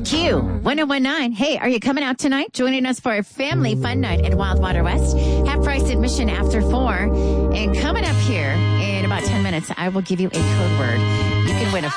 Q1019. Hey, are you coming out tonight? Joining us for a family fun night at Wildwater West. Half price admission after 4. And coming up here in about 10 minutes, I will give you a code word. You can win a